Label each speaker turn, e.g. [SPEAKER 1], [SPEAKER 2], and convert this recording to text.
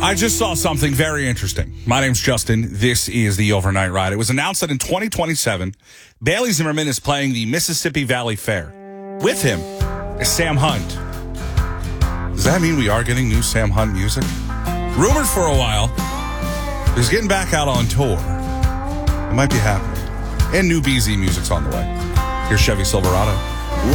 [SPEAKER 1] I just saw something very interesting. My name's Justin. This is the Overnight Ride. It was announced that in 2027, Bailey Zimmerman is playing the Mississippi Valley Fair. With him is Sam Hunt. Does that mean we are getting new Sam Hunt music? Rumored for a while. He's getting back out on tour. It might be happening. And new BZ music's on the way. Here's Chevy Silverado.